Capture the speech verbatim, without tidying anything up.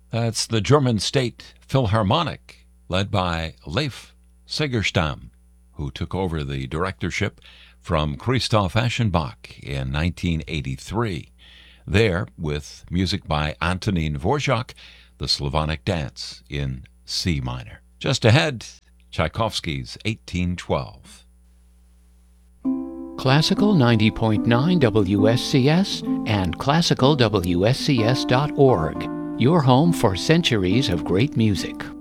That's the German State Philharmonic, led by Leif Segerstam, who took over the directorship from Christoph Aschenbach in nineteen eighty-three. There, with music by Antonín Dvořák, the Slavonic Dance in C minor. Just ahead, Tchaikovsky's eighteen twelve. Classical ninety point nine W S C S and classical W S C S dot org. Your home for centuries of great music.